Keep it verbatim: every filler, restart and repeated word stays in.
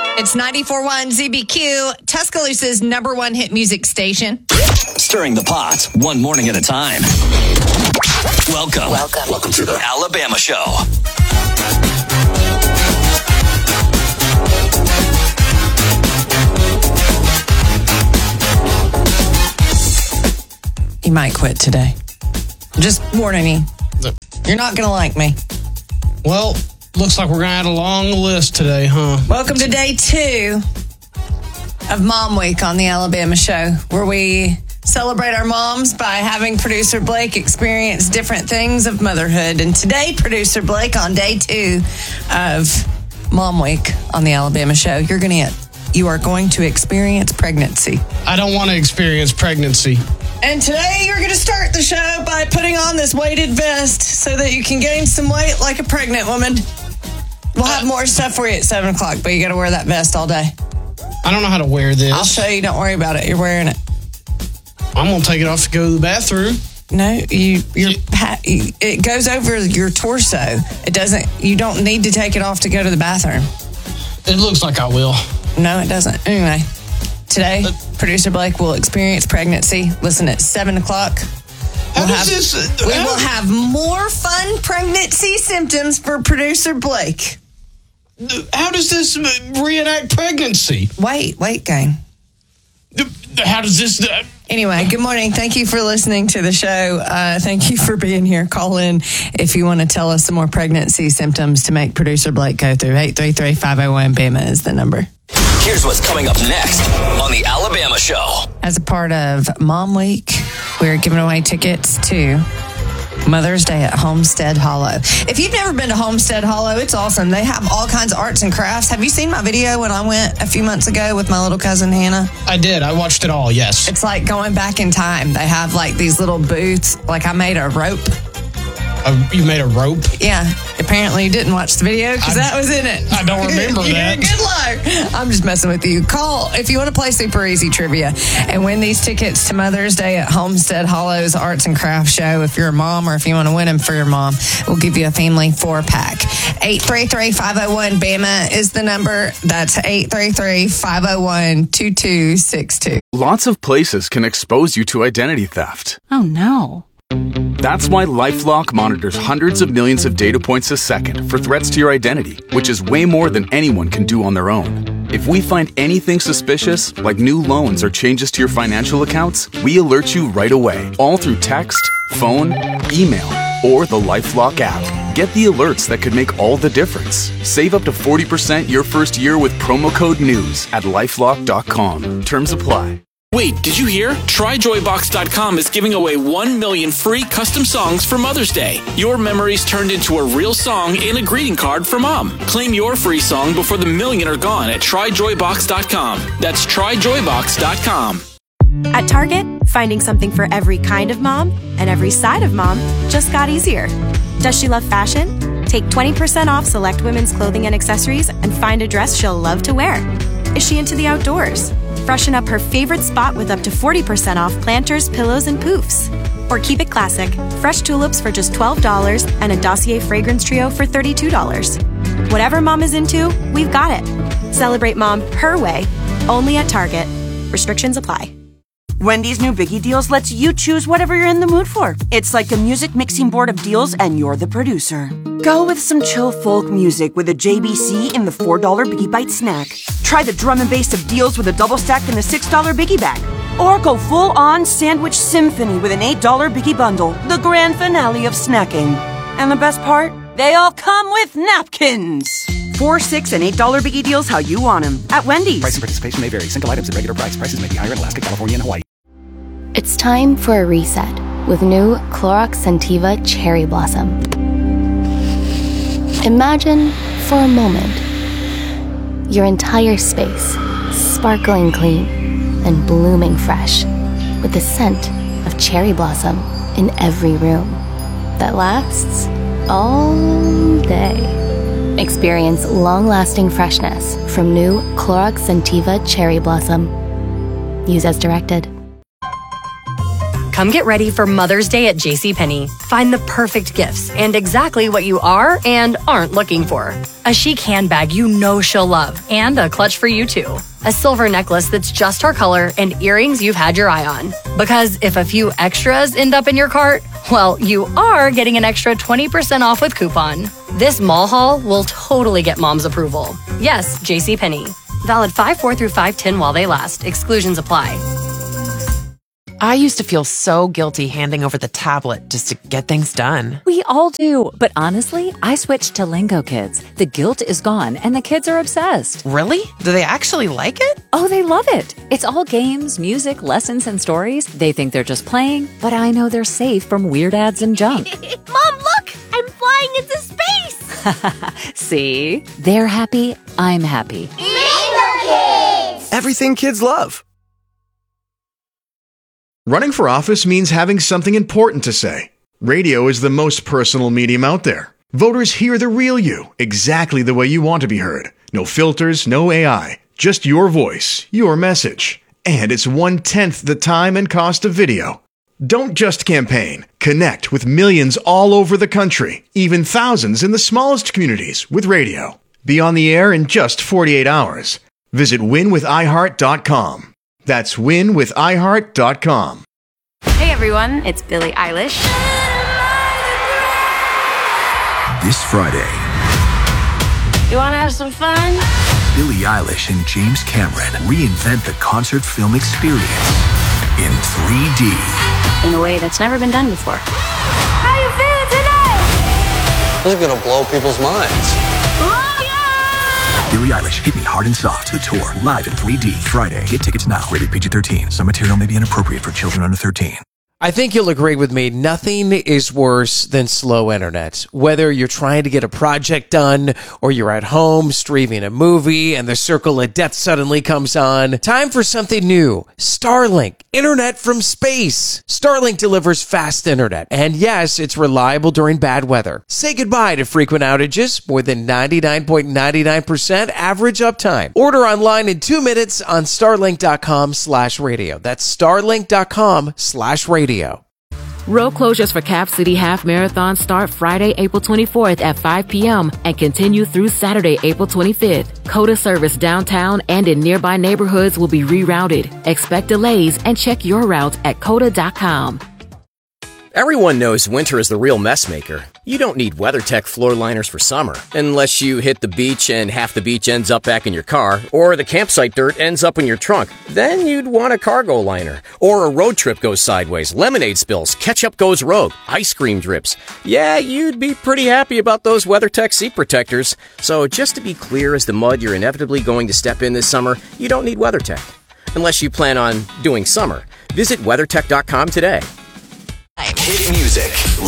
It's ninety-four point one Z B Q, Tuscaloosa's number one hit music station. Stirring the pot, one morning at a time. Welcome. Welcome. Welcome to the Alabama Show. You might quit today. Just warning you. You're not going to like me. Well, looks like we're going to add a long list today, huh? Welcome to day two of Mom Week on the Alabama Show, where we celebrate our moms by having producer Blake experience different things of motherhood. And today, producer Blake, on day two of Mom Week on the Alabama Show, you're going to you are going to experience pregnancy. I don't want to experience pregnancy. And today you're going to start the show by putting on this weighted vest so that you can gain some weight like a pregnant woman. We'll have more stuff for you at seven o'clock, but you got to wear that vest all day. I don't know how to wear this. I'll show you. Don't worry about it. You're wearing it. I'm going to take it off to go to the bathroom. No, you, you're, it goes over your torso. It doesn't, you don't need to take it off to go to the bathroom. It looks like I will. No, it doesn't. Anyway, today, uh, producer Blake will experience pregnancy. Listen, at seven o'clock. How we'll does have, this... Uh, we how, will have more fun pregnancy symptoms for producer Blake. How does this reenact pregnancy? Wait, wait, gang. How does this... Uh, Anyway, good morning. Thank you for listening to the show. Uh, thank you for being here. Call in if you want to tell us some more pregnancy symptoms to make producer Blake go through. eight three three, five oh one, B A M A is the number. Here's what's coming up next on the Alabama Show. As a part of Mom Week, we're giving away tickets to Mother's Day at Homestead Hollow. If you've never been to Homestead Hollow, it's awesome. They have all kinds of arts and crafts. Have you seen my video when I went a few months ago with my little cousin Hannah? I did. I watched it all, yes. It's like going back in time. They have like these little booths. Like I made a rope. Uh, you made a rope? Yeah. Apparently you didn't watch the video because that was in it. I don't remember that. Good luck. I'm just messing with you. Call if you want to play super easy trivia and win these tickets to Mother's Day at Homestead Hollow's Arts and Crafts Show. If you're a mom or if you want to win them for your mom, we'll give you a family four pack. eight three three, five oh one, B A M A is the number. That's eight three three, five oh one, two two six two. Lots of places can expose you to identity theft. Oh, no. That's why LifeLock monitors hundreds of millions of data points a second for threats to your identity, which is way more than anyone can do on their own. If we find anything suspicious, like new loans or changes to your financial accounts, we alert you right away, all through text, phone, email, or the LifeLock app. Get the alerts that could make all the difference. Save up to forty percent your first year with promo code NEWS at lifelock dot com. Terms apply. Wait, did you hear? Try Joy Box dot com is giving away one million free custom songs for Mother's Day. Your memories turned into a real song and a greeting card for Mom. Claim your free song before the million are gone at Try Joy Box dot com. That's Try Joy Box dot com. At Target, finding something for every kind of mom and every side of mom just got easier. Does she love fashion? Take twenty percent off select women's clothing and accessories and find a dress she'll love to wear. Is she into the outdoors? Freshen up her favorite spot with up to forty percent off planters, pillows, and poofs. Or keep it classic, fresh tulips for just twelve dollars and a Dossier fragrance trio for thirty-two dollars. Whatever mom is into, we've got it. Celebrate mom her way, only at Target. Restrictions apply. Wendy's new Biggie Deals lets you choose whatever you're in the mood for. It's like a music mixing board of deals and you're the producer. Go with some chill folk music with a J B C in the four dollar Biggie Bite snack. Try the drum and bass of deals with a double stack in the six dollar Biggie Bag. Or go full-on sandwich symphony with an eight dollar Biggie Bundle, the grand finale of snacking. And the best part? They all come with napkins. Four, six, and eight dollar Biggie Deals how you want them at Wendy's. Price and participation may vary. Single items at regular price. Prices may be higher in Alaska, California, and Hawaii. It's time for a reset with new Clorox Scentiva Cherry Blossom. Imagine, for a moment, your entire space sparkling clean and blooming fresh with the scent of cherry blossom in every room that lasts all day. Experience long-lasting freshness from new Clorox Scentiva Cherry Blossom. Use as directed. Come get ready for Mother's Day at JCPenney. Find the perfect gifts and exactly what you are and aren't looking for. A chic handbag you know she'll love, and a clutch for you too. A silver necklace that's just her color, and earrings you've had your eye on. Because if a few extras end up in your cart, well, you are getting an extra twenty percent off with coupon. This mall haul will totally get mom's approval. Yes, JCPenney. Valid five four through five ten while they last. Exclusions apply. I used to feel so guilty handing over the tablet just to get things done. We all do, but honestly, I switched to Lingo Kids. The guilt is gone, and the kids are obsessed. Really? Do they actually like it? Oh, they love it. It's all games, music, lessons, and stories. They think they're just playing, but I know they're safe from weird ads and junk. Mom, look! I'm flying into space! See? They're happy, I'm happy. Lingo Kids! Everything kids love. Running for office means having something important to say. Radio is the most personal medium out there. Voters hear the real you, exactly the way you want to be heard. No filters, no A I, just your voice, your message. And it's one-tenth the time and cost of video. Don't just campaign. Connect with millions all over the country, even thousands in the smallest communities with radio. Be on the air in just forty-eight hours. Visit win with i heart dot com. That's win with i heart dot com. Hey everyone, it's Billie Eilish. This Friday, You want to have some fun? Billie Eilish and James Cameron reinvent the concert film experience in three D. In a way that's never been done before. How you feeling today? This is gonna blow people's minds. Billie Eilish, Hit Me Hard and Soft, the tour, live in three D, Friday. Get tickets now. Rated P G thirteen. Some material may be inappropriate for children under thirteen. I think you'll agree with me. Nothing is worse than slow internet. Whether you're trying to get a project done or you're at home streaming a movie and the circle of death suddenly comes on, time for something new. Starlink, internet from space. Starlink delivers fast internet. And yes, it's reliable during bad weather. Say goodbye to frequent outages. More than ninety-nine point nine nine percent average uptime. Order online in two minutes on starlink.com slash radio. That's starlink.com slash radio. Road closures for Cap City Half Marathon start Friday, April twenty-fourth at five p.m. and continue through Saturday, April twenty-fifth. COTA service downtown and in nearby neighborhoods will be rerouted. Expect delays and check your route at cota dot com. Everyone knows winter is the real mess maker. You don't need WeatherTech floor liners for summer, unless you hit the beach and half the beach ends up back in your car, or the campsite dirt ends up in your trunk. Then you'd want a cargo liner. Or a road trip goes sideways, lemonade spills, ketchup goes rogue, ice cream drips. Yeah, you'd be pretty happy about those WeatherTech seat protectors. So just to be clear as the mud you're inevitably going to step in this summer, you don't need WeatherTech. Unless you plan on doing summer. Visit weathertech dot com today. Hit music